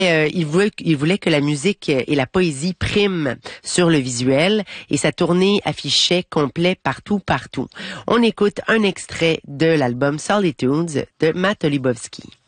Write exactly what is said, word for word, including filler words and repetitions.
Euh, il, voulait, il voulait que la musique et la poésie priment sur le visuel et sa tournée affichait complet partout, partout. On écoute un extrait de l'album Solitudes de Matt Olibowski.